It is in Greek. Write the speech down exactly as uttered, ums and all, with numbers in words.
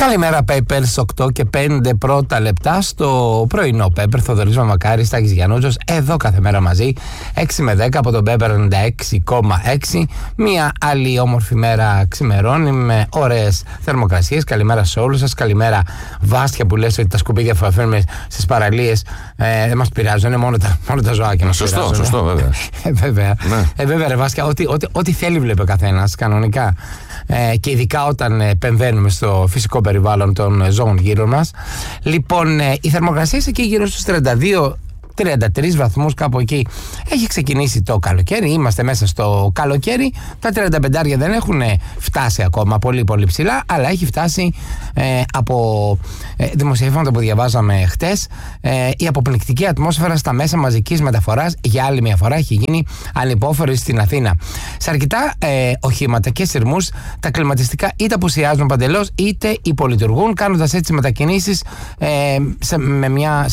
Καλημέρα Papers, οκτώ και πέντε πρώτα λεπτά στο πρωινό Paper. Θοδωρής Μαμακάρης, Τάκης Γιαννούτσος, εδώ κάθε μέρα μαζί, έξι με δέκα από τον Paper ενενήντα έξι κόμμα έξι. Μια άλλη όμορφη μέρα ξημερώνει με ωραίες θερμοκρασίες. Καλημέρα σε όλους σας. Καλημέρα Βάστια που λες ότι τα σκουπίδια που αφήνουμε στις παραλίες ε, δεν μας πειράζουν, είναι μόνο τα, μόνο τα ζωάκια μας σωστό, πειράζουν. Σωστό, βέβαια. ε, βέβαια. Ναι. Ε, βέβαια ρε Βάστια, ό,τι, ό,τι, ό,τι θέλει βλέπει ο καθένας κανονικά. Ε, και ειδικά όταν ε, επεμβαίνουμε στο φυσικό περιβάλλον των ζώων γύρω μας. Λοιπόν, ε, η θερμοκρασία εκεί γύρω στους τριάντα δύο τριάντα τρεις βαθμούς, κάπου εκεί έχει ξεκινήσει το καλοκαίρι. Είμαστε μέσα στο καλοκαίρι. Τα τριάντα πέντε δεν έχουν φτάσει ακόμα πολύ πολύ ψηλά, αλλά έχει φτάσει ε, από ε, δημοσιεύματα που διαβάζαμε χτες, ε, η αποπληκτική ατμόσφαιρα στα μέσα μαζικής μεταφοράς για άλλη μια φορά έχει γίνει ανυπόφορη στην Αθήνα. Σε αρκετά ε, οχήματα και σειρμούς τα κλιματιστικά είτε απουσιάζουν παντελώς είτε υπολειτουργούν, κάνοντας έτσι μετακινήσεις ε, σε, με μια,